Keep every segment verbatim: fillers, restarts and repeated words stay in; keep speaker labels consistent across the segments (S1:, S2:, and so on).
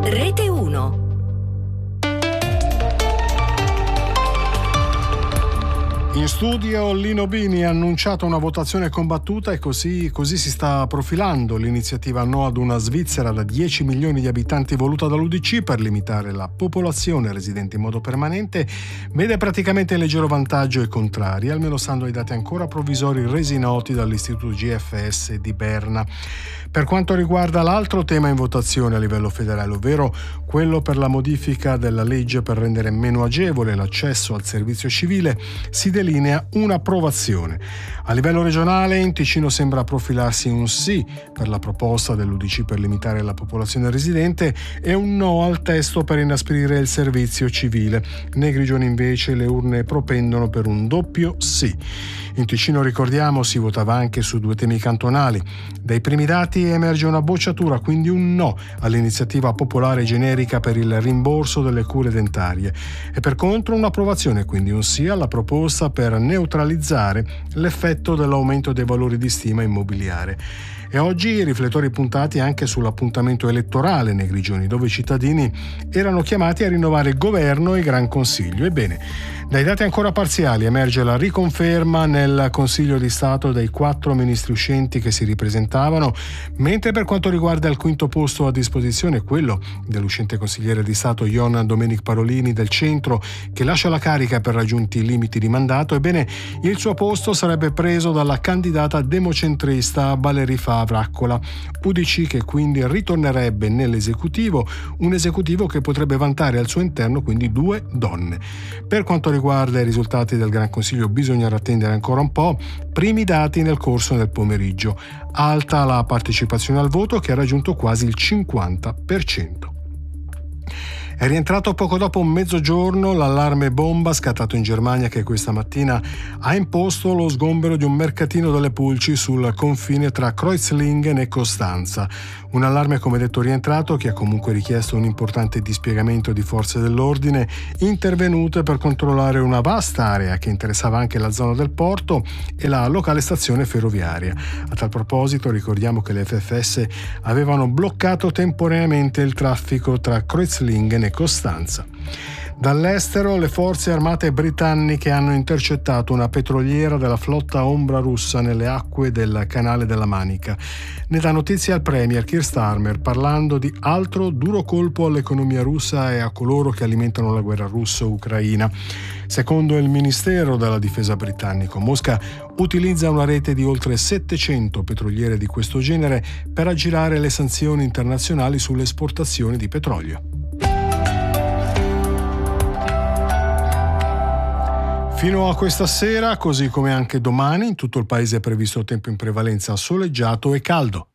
S1: Rete uno.
S2: In studio Lino Bini ha annunciato una votazione combattuta e così, così si sta profilando l'iniziativa No ad una Svizzera da dieci milioni di abitanti voluta dall'U D C per limitare la popolazione residente in modo permanente. Vede praticamente in leggero vantaggio i contrari, almeno stando ai dati ancora provvisori resi noti dall'Istituto G F S di Berna. Per quanto riguarda l'altro tema in votazione a livello federale, ovvero quello per la modifica della legge per rendere meno agevole l'accesso al servizio civile, si delinea un'approvazione. A livello regionale in Ticino sembra profilarsi un sì per la proposta dell'U D C per limitare la popolazione residente e un no al testo per inasprire il servizio civile. Nei Grigioni invece le urne propendono per un doppio sì. In Ticino, ricordiamo, si votava anche su due temi cantonali. Dai primi dati emerge una bocciatura, quindi un no all'iniziativa popolare generica per il rimborso delle cure dentarie e per contro un'approvazione, quindi un sì alla proposta per neutralizzare l'effetto dell'aumento dei valori di stima immobiliare. E oggi i riflettori puntati anche sull'appuntamento elettorale nei Grigioni, dove i cittadini erano chiamati a rinnovare il governo e il Gran Consiglio. Ebbene, dai dati ancora parziali emerge la riconferma nel Consiglio di Stato dei quattro ministri uscenti che si ripresentavano, mentre per quanto riguarda il quinto posto a disposizione, quello dell'uscente consigliere di Stato Ion Domenic Parolini del centro, che lascia la carica per raggiunti i limiti di mandato, ebbene il suo posto sarebbe preso dalla candidata democentrista Valérie Favre-Accola, U D C che quindi ritornerebbe nell'esecutivo, un esecutivo che potrebbe vantare al suo interno quindi due donne. Per quanto riguarda i risultati del Gran Consiglio bisognerà attendere ancora un po', primi dati nel corso del pomeriggio. Alta la partecipazione al voto che ha raggiunto quasi il cinquanta per cento. È rientrato poco dopo mezzogiorno l'allarme bomba scattato in Germania che questa mattina ha imposto lo sgombero di un mercatino delle pulci sul confine tra Kreuzlingen e Costanza. Un allarme, come detto, rientrato che ha comunque richiesto un importante dispiegamento di forze dell'ordine intervenute per controllare una vasta area che interessava anche la zona del porto e la locale stazione ferroviaria. A tal proposito ricordiamo che le F F S avevano bloccato temporaneamente il traffico tra Kreuzlingen e Costanza. Dall'estero le forze armate britanniche hanno intercettato una petroliera della flotta ombra russa nelle acque del Canale della Manica. Ne dà notizia il premier Keir Starmer parlando di altro duro colpo all'economia russa e a coloro che alimentano la guerra russo-ucraina. Secondo il Ministero della Difesa britannico, Mosca utilizza una rete di oltre settecento petroliere di questo genere per aggirare le sanzioni internazionali sulle esportazioni di petrolio. Fino a questa sera, così come anche domani, in tutto il paese è previsto tempo in prevalenza soleggiato e caldo.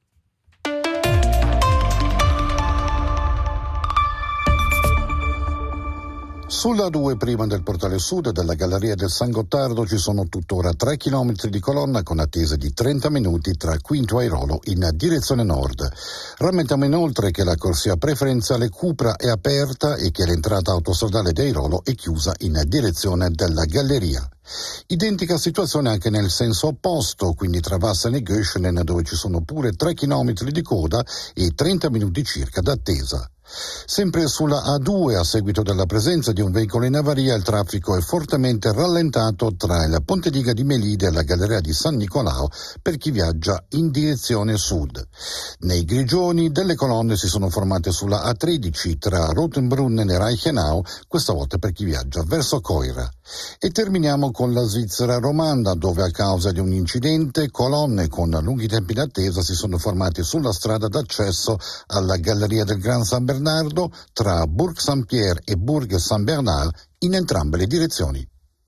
S3: Sulla due prima del portale sud della Galleria del San Gottardo ci sono tuttora tre chilometri di colonna con attesa di trenta minuti tra Quinto Airolo in direzione nord. Rammentiamo inoltre che la corsia preferenziale Cupra è aperta e che l'entrata autostradale di Airolo è chiusa in direzione della Galleria. Identica situazione anche nel senso opposto, quindi tra Vassen e Göschenen, dove ci sono pure tre chilometri di coda e trenta minuti circa d'attesa. Sempre sulla A due, a seguito della presenza di un veicolo in avaria, il traffico è fortemente rallentato tra il Ponte Diga di Melide e la Galleria di San Nicolao per chi viaggia in direzione sud. Nei Grigioni delle colonne si sono formate sulla A tredici tra Rotenbrunnen e Reichenau, questa volta per chi viaggia verso Coira. E terminiamo con la Svizzera romanda, dove a causa di un incidente colonne con lunghi tempi d'attesa si sono formate sulla strada d'accesso alla Galleria del Gran San Bernardo tra Bourg Saint-Pierre e Bourg Saint-Bernard in entrambe le direzioni.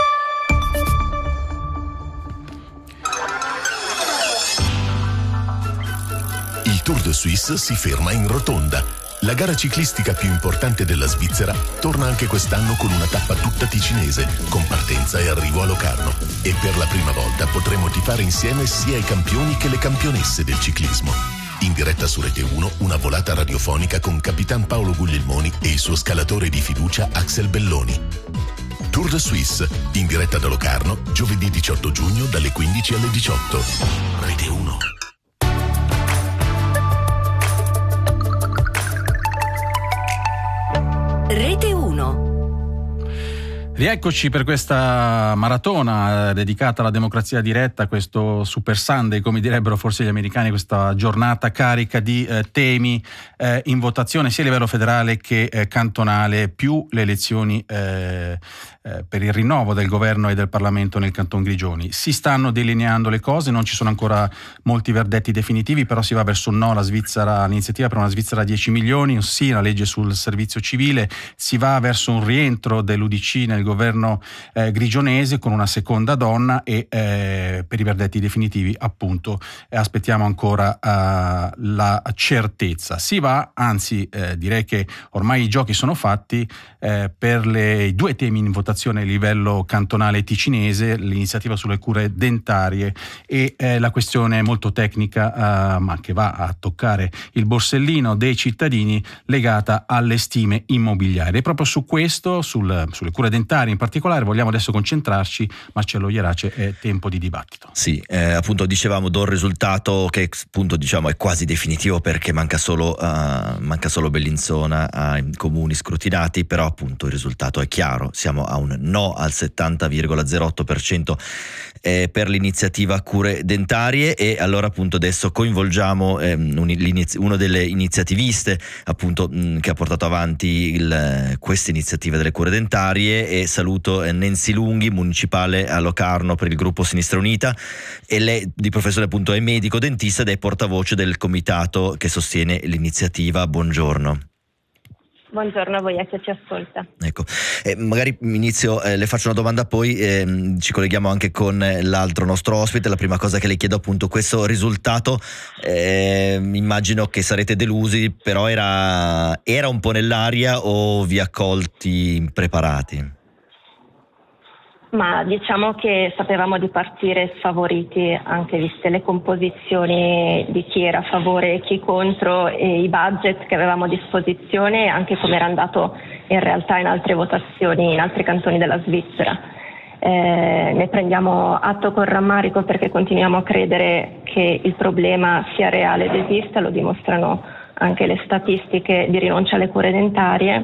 S4: Il Tour de Suisse si ferma in rotonda. La gara ciclistica più importante della Svizzera torna anche quest'anno con una tappa tutta ticinese, con partenza e arrivo a Locarno. E per la prima volta potremo tifare insieme sia i campioni che le campionesse del ciclismo. In diretta su Rete uno, una volata radiofonica con Capitan Paolo Guglielmoni e il suo scalatore di fiducia Axel Belloni. Tour de Suisse, in diretta da Locarno, giovedì diciotto giugno dalle quindici alle diciotto. Rete uno.
S1: Rieccoci per questa maratona dedicata alla democrazia diretta, questo Super Sunday, come direbbero forse gli americani, questa giornata carica di eh, temi eh, in votazione sia a livello federale che eh, cantonale, più le elezioni eh, eh, per il rinnovo del governo e del Parlamento nel Canton Grigioni. Si stanno delineando le cose, non ci sono ancora molti verdetti definitivi, però si va verso un no alla Svizzera, l'iniziativa per una Svizzera a dieci milioni, un sì alla legge sul servizio civile, si va verso un rientro dell'U D C nel governo eh, grigionese con una seconda donna e eh, per i verdetti definitivi appunto eh, aspettiamo ancora eh, la certezza. Si va, anzi eh, direi che ormai i giochi sono fatti eh, per le, i due temi in votazione a livello cantonale ticinese, l'iniziativa sulle cure dentarie e eh, la questione molto tecnica eh, ma che va a toccare il borsellino dei cittadini legata alle stime immobiliari. E proprio su questo, sul, sulle cure dentarie in particolare, vogliamo adesso concentrarci. Marcello Ierace, è tempo di dibattito.
S5: Sì, eh, appunto dicevamo do un risultato che appunto diciamo è quasi definitivo perché manca solo, uh, manca solo Bellinzona ai comuni scrutinati, però appunto il risultato è chiaro, siamo a un no al settanta virgola zero otto per cento eh, per l'iniziativa cure dentarie. E allora appunto adesso coinvolgiamo eh, uno delle iniziativiste appunto mh, che ha portato avanti il, queste iniziative delle cure dentarie, e saluto Nancy Lunghi, municipale a Locarno per il gruppo Sinistra Unita, e lei di professione appunto è medico dentista ed è portavoce del comitato che sostiene l'iniziativa. Buongiorno.
S6: Buongiorno a voi e a chi ci ascolta.
S5: Ecco, eh, magari inizio, eh, le faccio una domanda, poi eh, ci colleghiamo anche con l'altro nostro ospite. La prima cosa che le chiedo appunto, questo risultato, eh, immagino che sarete delusi, però era, era un po' nell'aria o vi ha colti impreparati?
S6: Ma diciamo che sapevamo di partire sfavoriti, anche viste le composizioni di chi era a favore e chi contro, e i budget che avevamo a disposizione, e anche come era andato in realtà in altre votazioni in altri cantoni della Svizzera. Eh, ne prendiamo atto con rammarico perché continuiamo a credere che il problema sia reale ed esista, lo dimostrano anche le statistiche di rinuncia alle cure dentarie,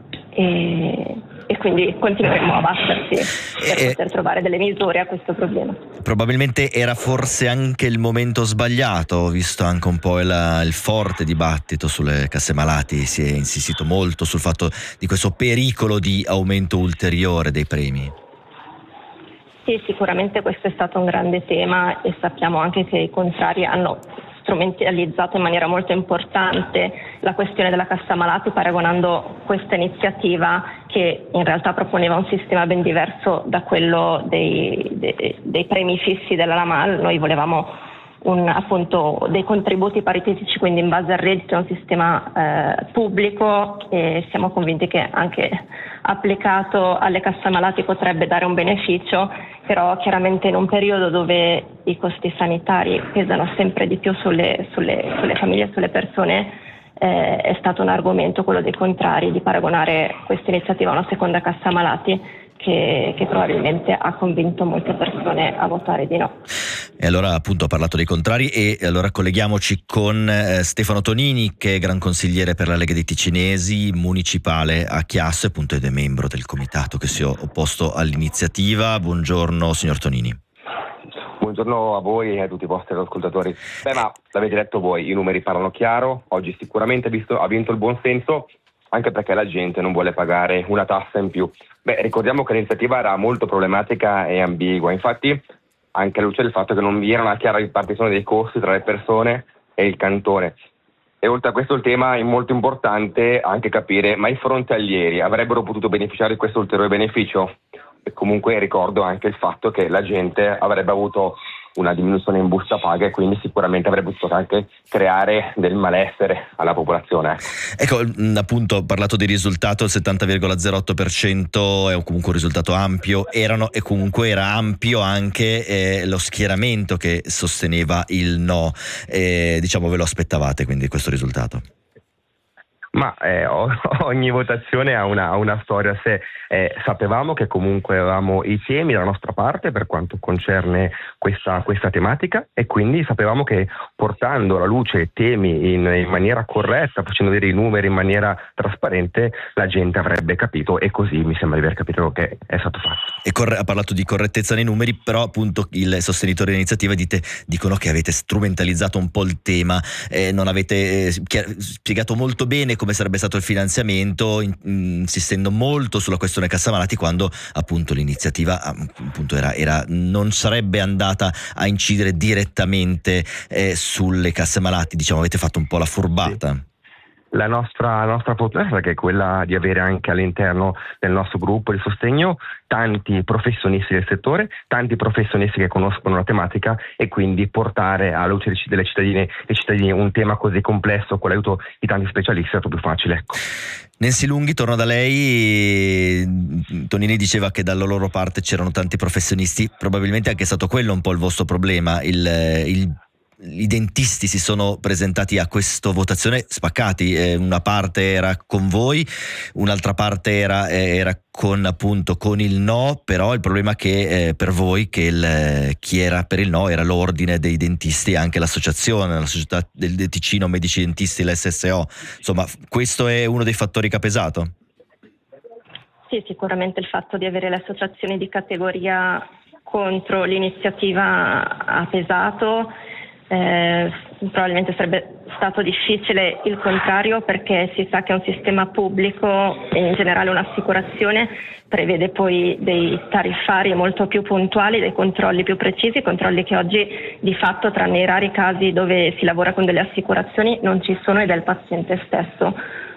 S6: e e quindi continueremo a battersi per eh, poter trovare delle misure a questo problema.
S5: Probabilmente era forse anche il momento sbagliato, visto anche un po' il, il forte dibattito sulle casse malati, si è insistito molto sul fatto di questo pericolo di aumento ulteriore dei premi.
S6: Sì, sicuramente questo è stato un grande tema, e sappiamo anche che i contrari hanno strumentalizzato in maniera molto importante la questione della cassa malati, paragonando questa iniziativa, che in realtà proponeva un sistema ben diverso da quello dei, dei, dei premi fissi della LAMAL. Noi volevamo un, appunto dei contributi paritetici, quindi in base al reddito, un sistema eh, pubblico, e siamo convinti che anche applicato alle casse malati potrebbe dare un beneficio, però chiaramente in un periodo dove i costi sanitari pesano sempre di più sulle, sulle, sulle famiglie e sulle persone, eh, è stato un argomento quello dei contrari di paragonare questa iniziativa a una seconda cassa malati, che, che probabilmente ha convinto molte persone a votare di no.
S5: E allora appunto ha parlato dei contrari, e allora colleghiamoci con eh, Stefano Tonini, che è gran consigliere per la Lega dei Ticinesi, municipale a Chiasso, e appunto ed è membro del comitato che si è opposto all'iniziativa. Buongiorno signor Tonini.
S7: Buongiorno a voi e a tutti i vostri ascoltatori. Beh, ma l'avete detto voi, i numeri parlano chiaro. Oggi sicuramente ha, visto, ha vinto il buon senso, anche perché la gente non vuole pagare una tassa in più. Beh, ricordiamo che l'iniziativa era molto problematica e ambigua, infatti anche alla luce del fatto che non vi era una chiara ripartizione dei costi tra le persone e il cantone. E oltre a questo il tema è molto importante anche capire, ma i frontalieri avrebbero potuto beneficiare di questo ulteriore beneficio? E comunque ricordo anche il fatto che la gente avrebbe avuto una diminuzione in busta paga, e quindi sicuramente avrebbe potuto anche creare del malessere alla popolazione.
S5: Ecco, appunto, ho parlato di risultato, il settanta virgola zero otto per cento è comunque un risultato ampio. Erano e comunque era ampio anche eh, lo schieramento che sosteneva il no. Eh, diciamo, ve lo aspettavate quindi questo risultato?
S7: Ma eh, ogni votazione ha una, una storia a sé. Eh, sapevamo che comunque avevamo i temi dalla nostra parte per quanto concerne questa, questa tematica, e quindi sapevamo che portando alla luce temi in, in maniera corretta, facendo vedere i numeri in maniera trasparente, la gente avrebbe capito, e così mi sembra di aver capito che è stato fatto.
S5: E corre- ha parlato di correttezza nei numeri, però appunto il sostenitore dell'iniziativa dite, dicono che avete strumentalizzato un po' il tema, eh, non avete eh, chiar- spiegato molto bene come sarebbe stato il finanziamento, in- insistendo molto sulla questione Cassamalati, quando appunto l'iniziativa appunto era, era non sarebbe andata a incidere direttamente eh, sulle Cassamalati. Diciamo, avete fatto un po' la furbata.
S7: Sì. La nostra, la nostra proposta che è quella di avere anche all'interno del nostro gruppo di sostegno tanti professionisti del settore, tanti professionisti che conoscono la tematica, e quindi portare alla luce delle cittadine e cittadini un tema così complesso con l'aiuto di tanti specialisti è stato più facile. Ecco.
S5: Nancy Lunghi, torno da lei. Tonini diceva che dalla loro parte c'erano tanti professionisti, probabilmente è anche stato quello un po' il vostro problema, il, il i dentisti si sono presentati a questa votazione spaccati, eh, una parte era con voi, un'altra parte era, eh, era con appunto con il no, però il problema è che eh, per voi che il, chi era per il no era l'ordine dei dentisti e anche l'associazione, la società del Ticino Medici Dentisti, l'S S O, insomma questo è uno dei fattori che ha pesato?
S6: Sì, sicuramente il fatto di avere le associazioni di categoria contro l'iniziativa ha pesato. Eh, probabilmente sarebbe stato difficile il contrario, perché si sa che un sistema pubblico e in generale un'assicurazione prevede poi dei tariffari molto più puntuali, dei controlli più precisi, controlli che oggi di fatto, tranne i rari casi dove si lavora con delle assicurazioni, non ci sono, ed è il paziente stesso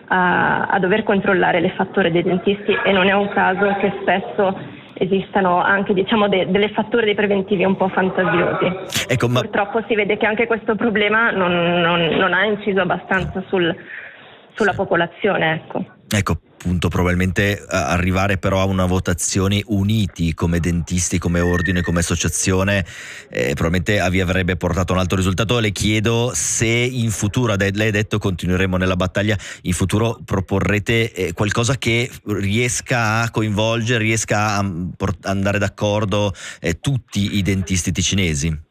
S6: a, a dover controllare le fatture dei dentisti, e non è un caso che spesso esistano anche diciamo de- delle fatture dei preventivi un po' fantasiosi.
S5: Ecco, ma...
S6: Purtroppo si vede che anche questo problema non, non, non ha inciso abbastanza sul, sulla popolazione. Ecco.
S5: Ecco, appunto, probabilmente arrivare però a una votazione uniti come dentisti, come ordine, come associazione, eh, probabilmente vi avrebbe portato a un altro risultato. Le chiedo se in futuro, lei ha detto continueremo nella battaglia, in futuro proporrete eh, qualcosa che riesca a coinvolgere, riesca a port- andare d'accordo eh, tutti i dentisti ticinesi?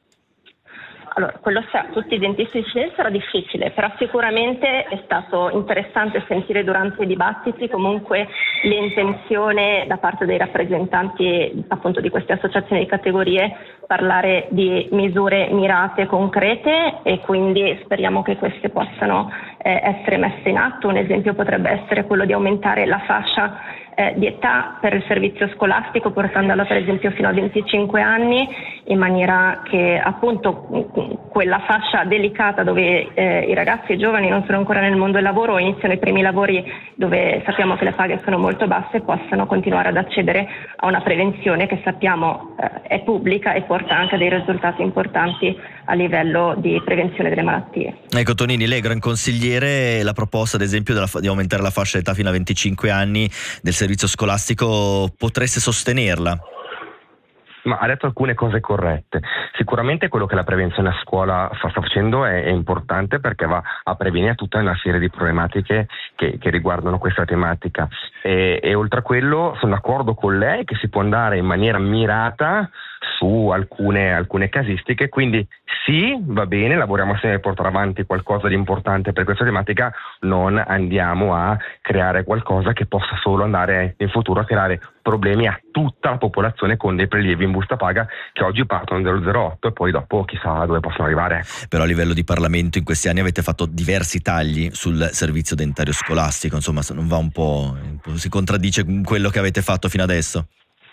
S6: Allora, quello sa, tutti i dentisti cinesi sarà difficile, però sicuramente è stato interessante sentire durante i dibattiti comunque l'intenzione da parte dei rappresentanti appunto di queste associazioni di categorie parlare di misure mirate, concrete, e quindi speriamo che queste possano eh, essere messe in atto. Un esempio potrebbe essere quello di aumentare la fascia eh, di età per il servizio scolastico, portandola per esempio fino a venticinque anni, in maniera che appunto quella fascia delicata dove eh, i ragazzi e i giovani non sono ancora nel mondo del lavoro o iniziano i primi lavori dove sappiamo che le paghe sono molto basse, possano continuare ad accedere a una prevenzione che sappiamo eh, è pubblica e porta anche dei risultati importanti a livello di prevenzione delle malattie.
S5: Ecco, Tonini, lei gran consigliere, la proposta ad esempio della, di aumentare la fascia d'età fino a venticinque anni del servizio scolastico, potreste sostenerla?
S7: Ma ha detto alcune cose corrette. Sicuramente quello che la prevenzione a scuola sta facendo è, è importante, perché va a prevenire tutta una serie di problematiche che, che riguardano questa tematica, e, e oltre a quello sono d'accordo con lei che si può andare in maniera mirata su alcune, alcune casistiche, quindi sì, va bene, lavoriamo assieme per portare avanti qualcosa di importante per questa tematica, non andiamo a creare qualcosa che possa solo andare in futuro a creare problemi a tutta la popolazione con dei prelievi in busta paga che oggi partono dallo zero virgola otto e poi dopo chissà dove possono arrivare.
S5: Però a livello di Parlamento in questi anni avete fatto diversi tagli sul servizio dentario scolastico, insomma non va un po', si contraddice con quello che avete fatto fino adesso?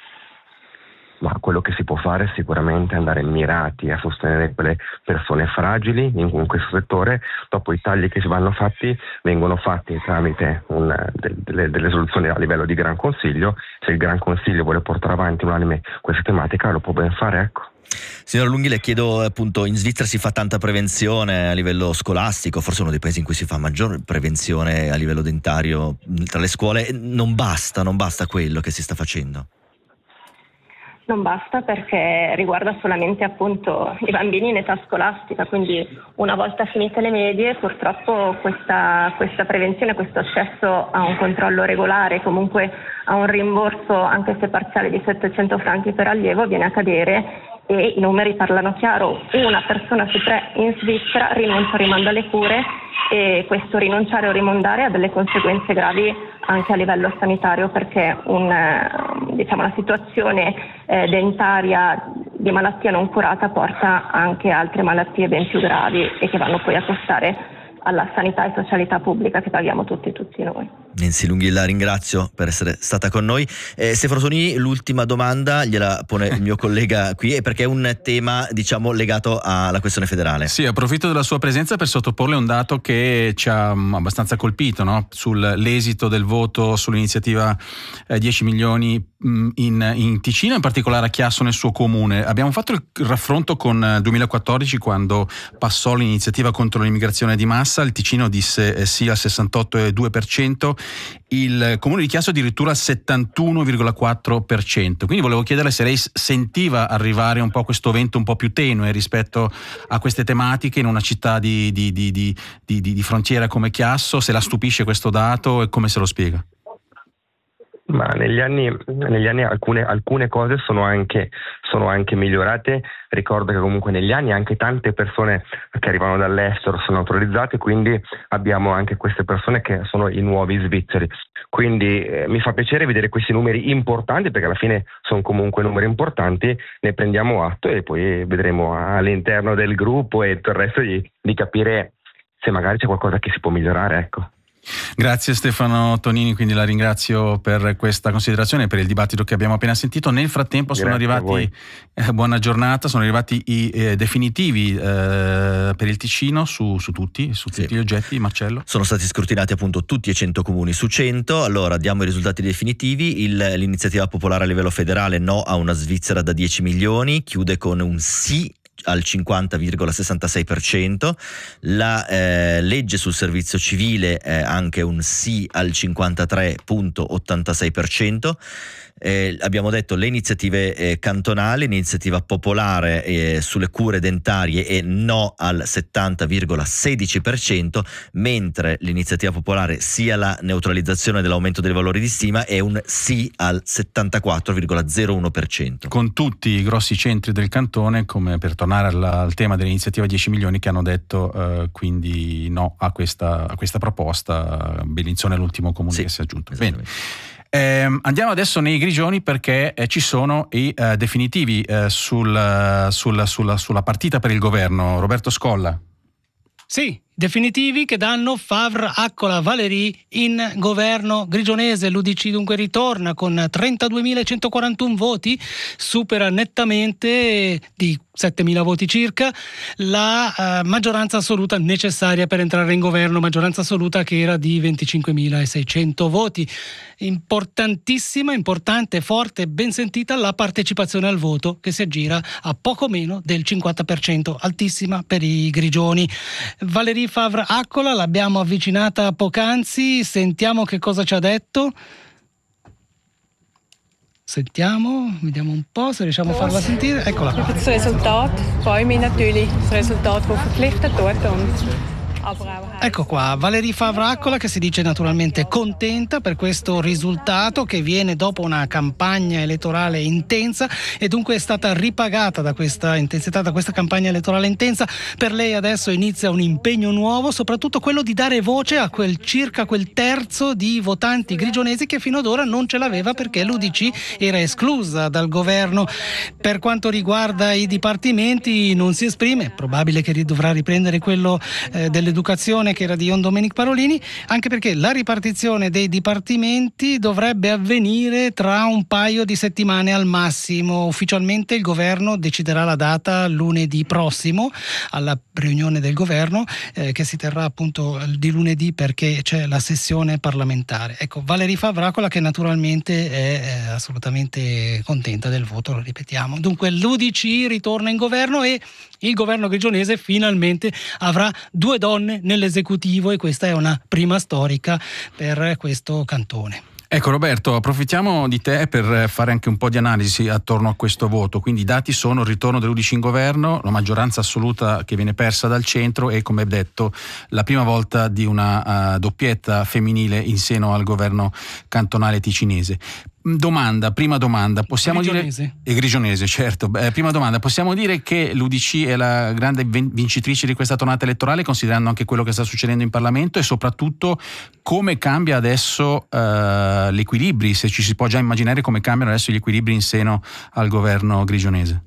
S7: Ma quello che si può fare è sicuramente andare mirati a sostenere quelle persone fragili in questo settore. Dopo i tagli che si vanno fatti vengono fatti tramite un, delle, delle soluzioni a livello di Gran Consiglio. Se il Gran Consiglio vuole portare avanti unanime questa tematica lo può ben fare, ecco.
S5: Signora Lunghi, le chiedo appunto, in Svizzera si fa tanta prevenzione a livello scolastico, forse uno dei paesi in cui si fa maggior prevenzione a livello dentario tra le scuole, non basta, non basta quello che si sta facendo?
S6: Non basta, perché riguarda solamente appunto i bambini in età scolastica, quindi una volta finite le medie purtroppo questa, questa prevenzione, questo accesso a un controllo regolare, comunque a un rimborso anche se parziale di settecento franchi per allievo viene a cadere, e i numeri parlano chiaro: una persona su tre in Svizzera rinuncia o rimanda le cure, e questo rinunciare o rimandare ha delle conseguenze gravi anche a livello sanitario, perché un, diciamo, una situazione eh, dentaria di malattia non curata porta anche a altre malattie ben più gravi e che vanno poi a costare alla sanità e socialità pubblica che paghiamo tutti tutti noi.
S5: Nancy Lunghi, la ringrazio per essere stata con noi. Eh, Stefano Tonini, l'ultima domanda gliela pone il mio collega qui, è perché è un tema, diciamo, legato alla questione federale.
S1: Sì, approfitto della sua presenza per sottoporle un dato che ci ha abbastanza colpito, no? Sull'esito del voto sull'iniziativa eh, dieci milioni in, in Ticino, in particolare a Chiasso nel suo comune. Abbiamo fatto il raffronto con duemilaquattordici, quando passò l'iniziativa contro l'immigrazione di massa. Il Ticino disse eh, sì al sessantotto virgola due per cento, il comune di Chiasso addirittura al settantuno virgola quattro per cento. Quindi volevo chiederle se lei sentiva arrivare un po' questo vento un po' più tenue rispetto a queste tematiche in una città di, di, di, di, di, di frontiera come Chiasso, se la stupisce questo dato e come se lo spiega.
S8: Ma negli anni, negli anni alcune, alcune cose sono anche, sono anche migliorate. Ricordo che comunque negli anni anche tante persone che arrivano dall'estero sono naturalizzate, quindi abbiamo anche queste persone che sono i nuovi svizzeri. Quindi eh, mi fa piacere vedere questi numeri importanti, perché alla fine sono comunque numeri importanti, ne prendiamo atto e poi vedremo all'interno del gruppo e tutto il resto di, di capire se magari c'è qualcosa che si può migliorare, ecco.
S1: Grazie Stefano Tonini, quindi la ringrazio per questa considerazione e per il dibattito che abbiamo appena sentito. Nel frattempo sono
S8: Grazie
S1: arrivati, eh, buona giornata, sono arrivati i eh, definitivi eh, per il Ticino su, su tutti, su tutti sì. gli oggetti. Marcello?
S5: Sono stati scrutinati appunto tutti e cento comuni su cento. Allora diamo i risultati definitivi. Il, l'iniziativa popolare a livello federale no a una Svizzera da dieci milioni, chiude con un sì al cinquanta virgola sessantasei per cento, la eh, legge sul servizio civile eh, anche un sì al cinquantatré virgola ottantasei per cento. Eh, abbiamo detto le iniziative eh, cantonali, l'iniziativa popolare eh, sulle cure dentarie è no al settanta virgola sedici per cento, mentre l'iniziativa popolare sia la neutralizzazione dell'aumento dei valori di stima è un sì al settantaquattro virgola zero uno per cento.
S1: Con tutti i grossi centri del cantone, come per tornare al, al tema dell'iniziativa dieci milioni, che hanno detto eh, quindi no a questa, a questa proposta. Bellinzona è l'ultimo comune sì, che si è aggiunto. Bene. Eh, andiamo adesso nei Grigioni, perché eh, ci sono i eh, definitivi eh, sul, sul, sulla, sulla partita per il governo. Roberto Scolla.
S9: Sì, definitivi che danno Favre, Accola, Valéry in governo grigionese. L'U D C dunque ritorna con trentaduemilacentoquarantuno voti, supera nettamente di settemila voti circa la uh, maggioranza assoluta necessaria per entrare in governo, maggioranza assoluta che era di venticinquemilaseicento voti. Importantissima, importante, forte, ben sentita la partecipazione al voto, che si aggira a poco meno del cinquanta per cento, altissima per i grigioni. Valéry Favre Accola l'abbiamo avvicinata poc'anzi, sentiamo che cosa ci ha detto. Sentiamo, vediamo un po' se riusciamo a farla sentire. Eccola qua.
S10: Das Resultat freue mich natürlich, das Resultat, das verpflichtet tut und
S9: Ecco qua, Valéry Favre Accola, che si dice naturalmente contenta per questo risultato che viene dopo una campagna elettorale intensa, e dunque è stata ripagata da questa intensità, da questa campagna elettorale intensa. Per lei adesso inizia un impegno nuovo, soprattutto quello di dare voce a quel circa quel terzo di votanti grigionesi che fino ad ora non ce l'aveva, perché l'U D C era esclusa dal governo. Per quanto riguarda i dipartimenti non si esprime, probabile che dovrà riprendere quello eh, delle educazione, che era di Ion Domenic Parolini, anche perché la ripartizione dei dipartimenti dovrebbe avvenire tra un paio di settimane al massimo. Ufficialmente il governo deciderà la data lunedì prossimo, alla riunione del governo eh, che si terrà appunto di lunedì, perché c'è la sessione parlamentare. Ecco, Valéry Favre Accola, che naturalmente è, è assolutamente contenta del voto, lo ripetiamo. Dunque l'U D C ritorna in governo e il governo grigionese finalmente avrà due donne nell'esecutivo, e questa è una prima storica per questo cantone.
S1: Ecco Roberto, approfittiamo di te per fare anche un po' di analisi attorno a questo voto. Quindi i dati sono il ritorno dell'U D C in governo, la maggioranza assoluta che viene persa dal centro e, come detto, la prima volta di una uh, doppietta femminile in seno al governo cantonale ticinese. Domanda, prima domanda, possiamo
S9: grigionese.
S1: dire e grigionese, certo. Beh, prima domanda, possiamo dire che l'U D C è la grande vincitrice di questa tornata elettorale, considerando anche quello che sta succedendo in Parlamento, e soprattutto come cambia adesso uh, gli equilibri, se ci si può già immaginare come cambiano adesso gli equilibri in seno al governo grigionese?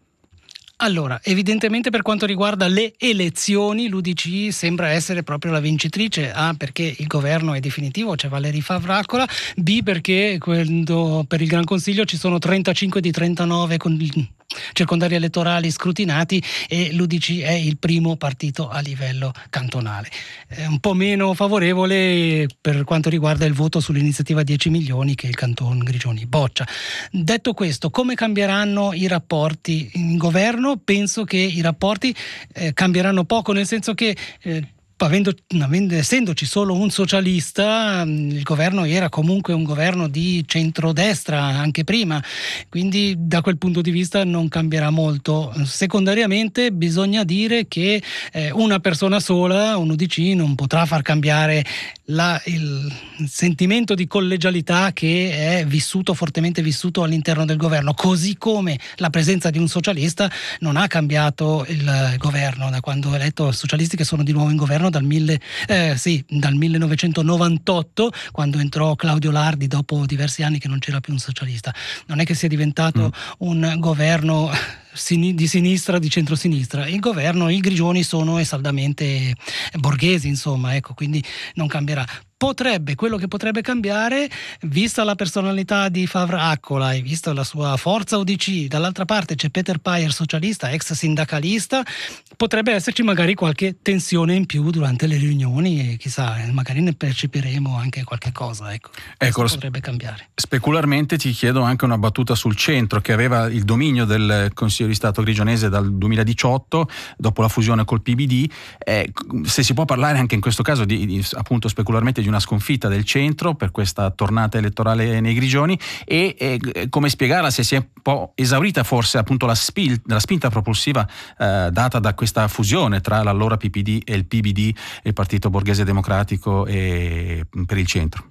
S9: Allora, evidentemente per quanto riguarda le elezioni l'U D C sembra essere proprio la vincitrice. A, perché il governo è definitivo, c'è Valérie Favracola. B, perché quando per il Gran Consiglio ci sono trentacinque di trentanove con circondari elettorali scrutinati e l'U D C è il primo partito a livello cantonale. È un po' meno favorevole per quanto riguarda il voto sull'iniziativa dieci milioni che il Canton Grigioni boccia. Detto questo, come cambieranno i rapporti in governo? Penso che i rapporti eh, cambieranno poco, nel senso che eh, Avendo, avendo, essendoci solo un socialista, il governo era comunque un governo di centrodestra anche prima, quindi da quel punto di vista non cambierà molto. Secondariamente bisogna dire che eh, una persona sola, un U D C, non potrà far cambiare la, il sentimento di collegialità che è vissuto, fortemente vissuto all'interno del governo, così come la presenza di un socialista non ha cambiato il governo da quando è eletto i socialisti, che sono di nuovo in governo dal, mille, eh, sì, dal millenovecentonovantotto, quando entrò Claudio Lardi dopo diversi anni che non c'era più un socialista. Non è che sia diventato mm. un governo di sinistra, di centrosinistra. Il governo, i Grigioni sono e saldamente borghesi, insomma, ecco, quindi non cambierà. Potrebbe, quello che potrebbe cambiare, vista la personalità di Favracola e vista la sua forza U D C, dall'altra parte c'è Peter Payer, socialista, ex sindacalista, potrebbe esserci magari qualche tensione in più durante le riunioni e chissà, magari ne percepiremo anche qualche cosa, ecco. Ecco, potrebbe cambiare.
S1: Specularmente ti chiedo anche una battuta sul centro, che aveva il dominio del Consiglio di Stato grigionese dal duemiladiciotto, dopo la fusione col P B D, eh, se si può parlare anche in questo caso di, di appunto specularmente di una sconfitta del centro per questa tornata elettorale nei Grigioni, e, e come spiegarla, se si è un po' esaurita forse appunto la, spil, la spinta propulsiva eh, data da questa fusione tra l'allora P P D e il P B D, il Partito Borghese Democratico, e per il centro.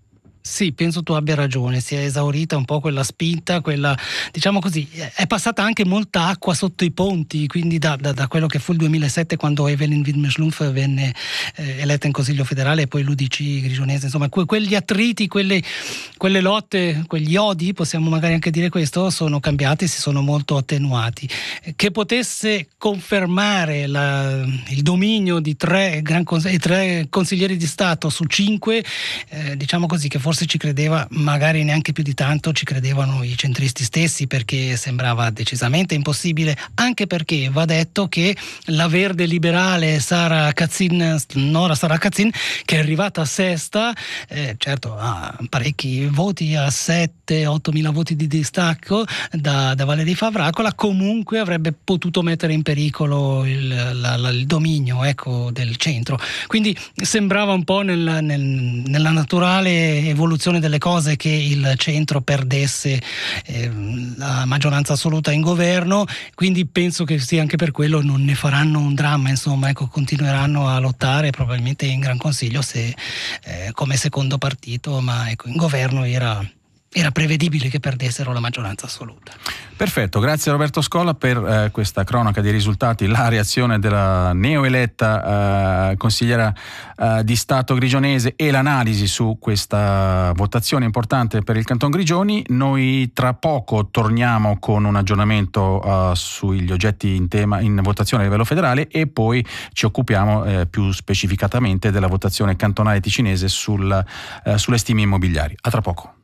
S9: Sì, penso tu abbia ragione, si è esaurita un po' quella spinta, quella, diciamo così, è passata anche molta acqua sotto i ponti, quindi da, da, da quello che fu il duemilasette, quando Evelyn Widmer-Schlumpf venne eh, eletta in Consiglio federale, e poi l'U D C grigionese, insomma que, quegli attriti, quelle, quelle lotte, quegli odi, possiamo magari anche dire questo, sono cambiati, si sono molto attenuati. Che potesse confermare la, il dominio di tre, gran, tre consiglieri di Stato su cinque, eh, diciamo così, che forse Forse ci credeva, magari neanche più di tanto, ci credevano i centristi stessi, perché sembrava decisamente impossibile, anche perché va detto che la verde liberale Sara Kazin, Nora Sara Kazin, che è arrivata a sesta, eh, certo ha parecchi voti, a sette otto mila voti di distacco da, da Valérie Favracola, comunque avrebbe potuto mettere in pericolo il, la, la, il dominio, ecco, del centro. Quindi sembrava un po' nel, nel, nella naturale evoluzione delle cose che il centro perdesse eh, la maggioranza assoluta in governo, quindi penso che sia anche per quello non ne faranno un dramma, insomma, ecco, continueranno a lottare probabilmente in Gran Consiglio se eh, come secondo partito, ma ecco, in governo era Era prevedibile che perdessero la maggioranza assoluta.
S1: Perfetto, grazie a Roberto Scola per eh, questa cronaca dei risultati, la reazione della neoeletta eh, consigliera eh, di Stato grigionese e l'analisi su questa votazione importante per il Canton Grigioni. Noi tra poco torniamo con un aggiornamento eh, sugli oggetti in tema in votazione a livello federale, e poi ci occupiamo eh, più specificatamente della votazione cantonale ticinese sul, eh, sulle stime immobiliari. A tra poco.